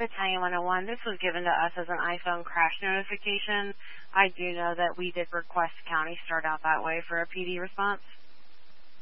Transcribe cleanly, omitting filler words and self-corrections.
Battalion 101. This was given to us as an iPhone crash notification. I do know that we did request county start out that way for a PD response.